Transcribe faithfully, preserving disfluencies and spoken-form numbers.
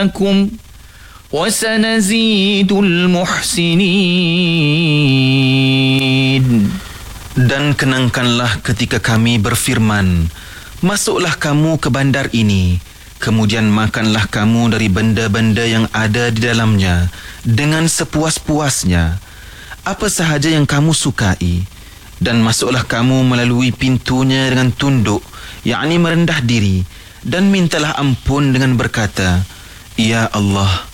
وسنزيد المحسنين. Dan kenangkanlah ketika kami berfirman, masuklah kamu ke bandar ini, kemudian makanlah kamu dari benda-benda yang ada di dalamnya dengan sepuas-puasnya, apa sahaja yang kamu sukai, dan masuklah kamu melalui pintunya dengan tunduk, yakni merendah diri, dan mintalah ampun dengan berkata, Ya Allah,